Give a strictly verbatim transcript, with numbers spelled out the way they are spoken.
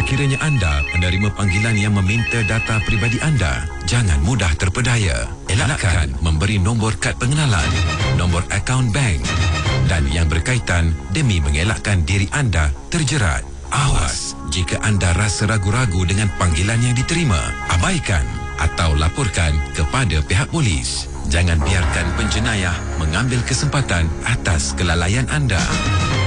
Sekiranya anda menerima panggilan yang meminta data pribadi anda, jangan mudah terpedaya. Elakkan memberi nombor kad pengenalan, nombor akaun bank dan yang berkaitan demi mengelakkan diri anda terjerat. Awas, jika anda rasa ragu-ragu dengan panggilan yang diterima, abaikan atau laporkan kepada pihak polis. Jangan biarkan penjenayah mengambil kesempatan atas kelalaian anda.